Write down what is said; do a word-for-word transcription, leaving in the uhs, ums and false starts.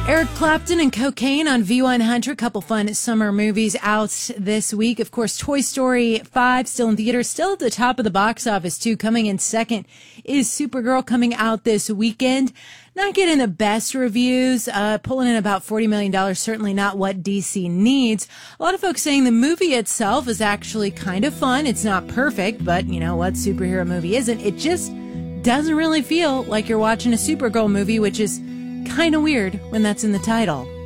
Eric Clapton and Cocaine on V one hundred. Couple fun summer movies out this week. Of course, Toy Story five still in theaters, still at the top of the box office too. Coming in second is Supergirl, coming out this weekend. Not getting the best reviews, uh, pulling in about forty million dollars. Certainly not what D C needs. A lot of folks saying the movie itself is actually kind of fun. It's not perfect, but you know what superhero movie isn't? It just doesn't really feel like you're watching a Supergirl movie, which is kind of weird when that's in the title.